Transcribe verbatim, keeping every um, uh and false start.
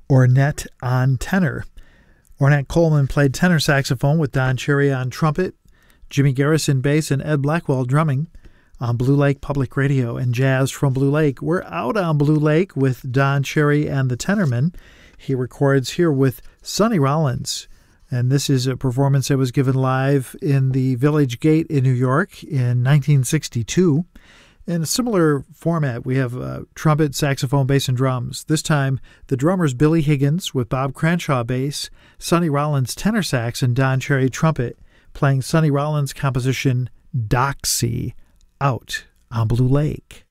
Ornette on tenor. Ornette Coleman played tenor saxophone with Don Cherry on trumpet, Jimmy Garrison bass, and Ed Blackwell drumming on Blue Lake Public Radio. And Jazz from Blue Lake. We're out on Blue Lake with Don Cherry and the Tenormen. He records here with Sonny Rollins. And this is a performance that was given live in the Village Gate in New York in nineteen sixty-two. In a similar format, we have uh, trumpet, saxophone, bass, and drums. This time, the drummers Billy Higgins with Bob Cranshaw bass, Sonny Rollins tenor sax, and Don Cherry trumpet, playing Sonny Rollins' composition Doxy, out on Blue Lake.